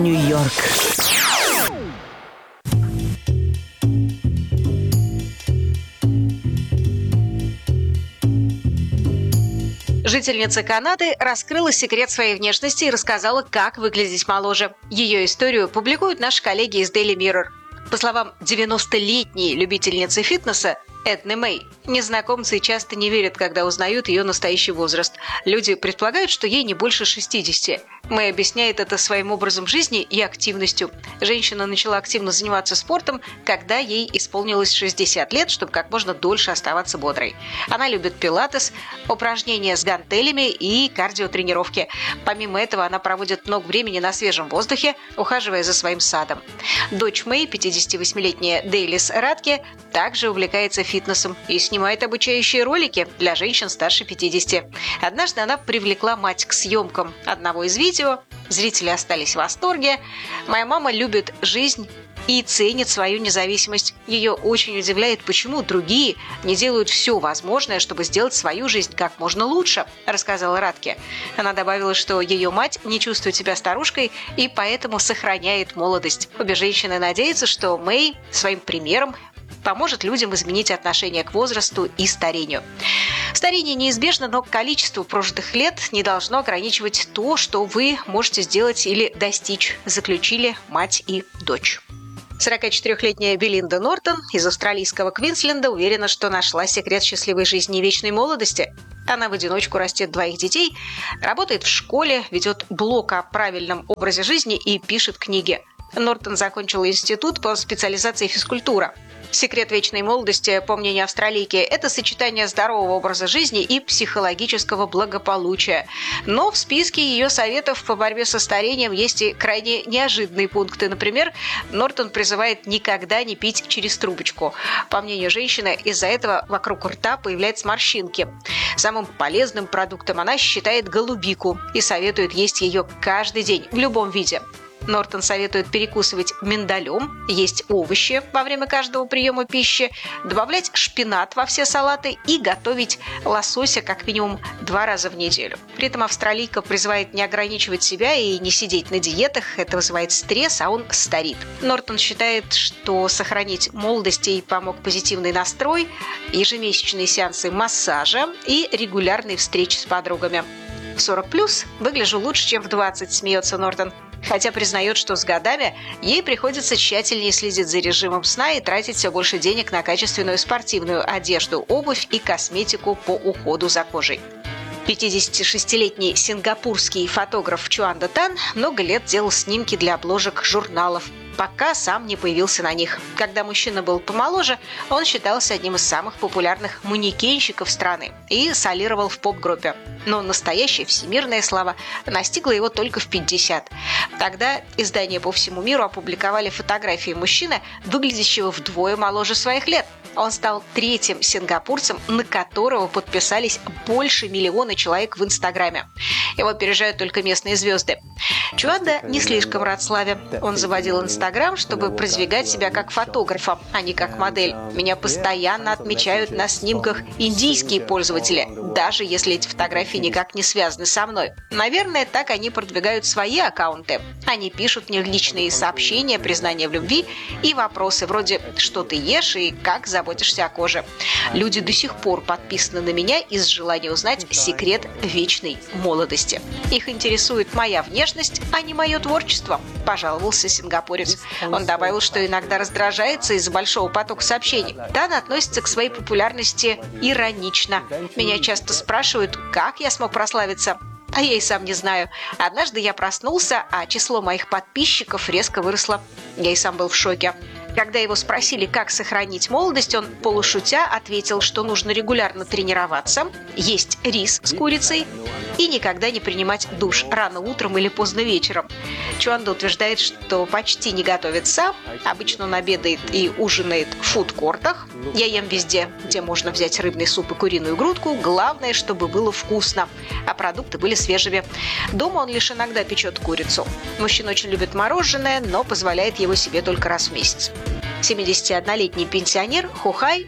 Нью-Йорк. Жительница Канады раскрыла секрет своей внешности и рассказала, как выглядеть моложе. Ее историю публикуют наши коллеги из Daily Mirror. По словам 90-летней любительницы фитнеса Эдны Мэй, незнакомцы часто не верят, когда узнают ее настоящий возраст. Люди предполагают, что ей не больше 60. Мэй объясняет это своим образом жизни и активностью. Женщина начала активно заниматься спортом, когда ей исполнилось 60 лет, чтобы как можно дольше оставаться бодрой. Она любит пилатес, упражнения с гантелями и кардиотренировки. Помимо этого, она проводит много времени на свежем воздухе, ухаживая за своим садом. Дочь Мэй, 58-летняя Дейлис Радке, также увлекается фитнесом и снимает обучающие ролики для женщин старше 50. Однажды она привлекла мать к съемкам одного из видео. Зрители остались в восторге. Моя мама любит жизнь и ценит свою независимость. Ее очень удивляет, почему другие не делают все возможное, чтобы сделать свою жизнь как можно лучше, рассказала Радке. Она добавила, что ее мать не чувствует себя старушкой и поэтому сохраняет молодость. Обе женщины надеются, что Мэй своим примером поможет людям изменить отношение к возрасту и старению. Старение неизбежно, но количество прожитых лет не должно ограничивать то, что вы можете сделать или достичь, заключили мать и дочь. 44-летняя Белинда Нортон из австралийского Квинсленда уверена, что нашла секрет счастливой жизни и вечной молодости. Она в одиночку растет 2 детей, работает в школе, ведет блог о правильном образе жизни и пишет книги. Нортон закончила институт по специализации физкультура. Секрет вечной молодости, по мнению австралийки, это сочетание здорового образа жизни и психологического благополучия. Но в списке ее советов по борьбе со старением есть и крайне неожиданные пункты. Например, Нортон призывает никогда не пить через трубочку. По мнению женщины, из-за этого вокруг рта появляются морщинки. Самым полезным продуктом она считает голубику и советует есть ее каждый день в любом виде. Нортон советует перекусывать миндалем, есть овощи во время каждого приема пищи, добавлять шпинат во все салаты и готовить лосося как минимум 2 раза в неделю. При этом австралийка призывает не ограничивать себя и не сидеть на диетах, это вызывает стресс, а он старит. Нортон считает, что сохранить молодость ей помог позитивный настрой, ежемесячные сеансы массажа и регулярные встречи с подругами. В 40+ выгляжу лучше, чем в 20, смеется Нортон. Хотя признает, что с годами ей приходится тщательнее следить за режимом сна и тратить все больше денег на качественную спортивную одежду, обувь и косметику по уходу за кожей. 56-летний сингапурский фотограф Чуанда Тан много лет делал снимки для обложек журналов, пока сам не появился на них. Когда мужчина был помоложе, он считался одним из самых популярных манекенщиков страны и солировал в поп-группе. Но настоящая всемирная слава настигла его только в 50. Тогда издания по всему миру опубликовали фотографии мужчины, выглядящего вдвое моложе своих лет. Он стал 3-м сингапурцем, на которого подписались больше 1 миллиона человек в Инстаграме. Его опережают только местные звезды. Чуанда не слишком рад славе. Он заводил Инстаграм, чтобы продвигать себя как фотографа, а не как модель. Меня постоянно отмечают на снимках индийские пользователи, даже если эти фотографии никак не связаны со мной. Наверное, так они продвигают свои аккаунты. Они пишут мне личные сообщения, признания в любви и вопросы вроде «что ты ешь» и «как заботишься о коже». Люди до сих пор подписаны на меня из желания узнать секрет вечной молодости. Их интересует моя внешность, а не мое творчество, пожаловался сингапурец. Он добавил, что иногда раздражается из-за большого потока сообщений. Тан относится к своей популярности иронично. Меня часто спрашивают, как я смог прославиться. А я и сам не знаю. Однажды я проснулся, а число моих подписчиков резко выросло. Я и сам был в шоке. Когда его спросили, как сохранить молодость, он полушутя ответил, что нужно регулярно тренироваться, есть рис с курицей и никогда не принимать душ рано утром или поздно вечером. Чуанда утверждает, что почти не готовит сам, обычно он обедает и ужинает в фудкортах. Я ем везде, где можно взять рыбный суп и куриную грудку, главное, чтобы было вкусно, а продукты были свежими. Дома он лишь иногда печет курицу. Мужчина очень любит мороженое, но позволяет его себе только раз в месяц. 71-летний пенсионер Хухай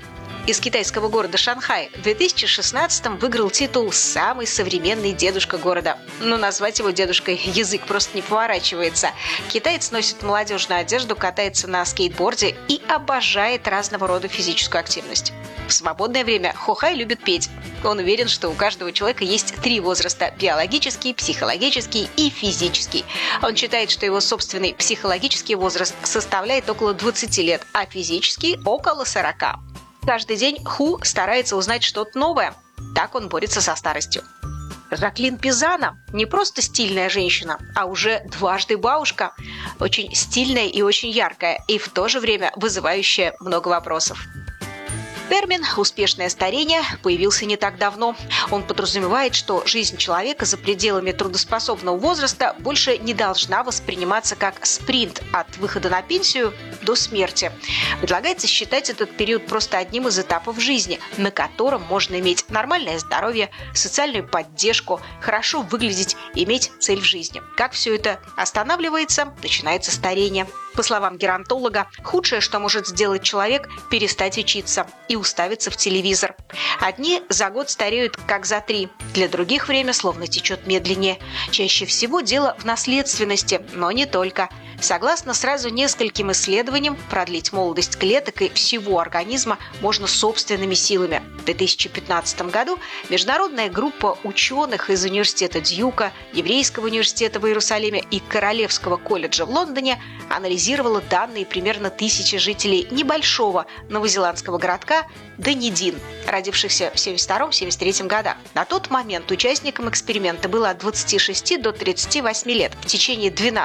из китайского города Шанхай в 2016-м выиграл титул «Самый современный дедушка города». Но назвать его дедушкой язык просто не поворачивается. Китаец носит молодежную одежду, катается на скейтборде и обожает разного рода физическую активность. В свободное время Хохай любит петь. Он уверен, что у каждого человека есть 3 возраста – биологический, психологический и физический. Он считает, что его собственный психологический возраст составляет около 20 лет, а физический – около 40. Каждый день Ху старается узнать что-то новое. Так он борется со старостью. Жаклин Пизано – не просто стильная женщина, а уже дважды бабушка. Очень стильная и очень яркая, и в то же время вызывающая много вопросов. Термин «успешное старение» появился не так давно. Он подразумевает, что жизнь человека за пределами трудоспособного возраста больше не должна восприниматься как спринт от выхода на пенсию до смерти. Предлагается считать этот период просто одним из этапов жизни, на котором можно иметь нормальное здоровье, социальную поддержку, хорошо выглядеть, иметь цель в жизни. Как все это останавливается, начинается старение. По словам геронтолога, худшее, что может сделать человек – перестать учиться и уставиться в телевизор. Одни за год стареют как за 3, для других время словно течет медленнее. Чаще всего дело в наследственности, но не только. Согласно сразу нескольким исследованиям, продлить молодость клеток и всего организма можно собственными силами. В 2015 году международная группа ученых из университета Дьюка, Еврейского университета в Иерусалиме и Королевского колледжа в Лондоне анализировала данные примерно 1000 жителей небольшого новозеландского городка Данидин, родившихся в 1972-1973 годах. На тот момент участникам эксперимента было от 26 до 38 лет. В течение 12